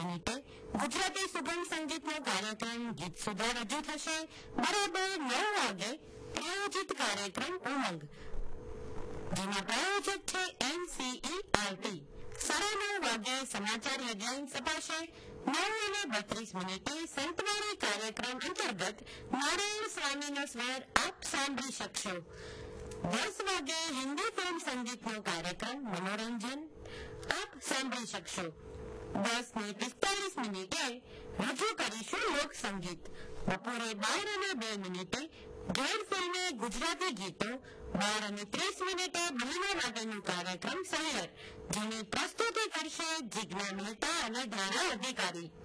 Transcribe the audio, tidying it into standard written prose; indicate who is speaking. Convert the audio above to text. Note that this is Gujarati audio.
Speaker 1: મિનિટે ગુજરાતી સુગમ સંગીતનો કાર્યક્રમ ગીત સુધા રજૂ થશે. બરાબર 9 વાગે પ્રાયોજિત કાર્યક્રમ ઉમંગ, જેના પ્રાયોજક છે NCERT. 9:30 વાગે સમાચાર હેડલાઇન અપાશે. 9:32 સંતવાણી કાર્યક્રમ અંતર્ગત નારાયણ સ્વામીનો સ્વર આપ સાંભળી શકશો. 10 વાગે હિન્દી ફિલ્મ સંગીતનો કાર્યક્રમ મનોરંજન આપ સાંભળી શકશો. 10:45 રજૂ કરીશું લોક સંગીત. બપોરે 12:02 ગેર ફિલ્મે ગુજરાતી ગીતો. 12:30 મહિના માટેનો કાર્યક્રમ સહિયર, જેની પ્રસ્તુતિ કરશે જિજ્ઞા મહેતા અને ધારા અધિકારી.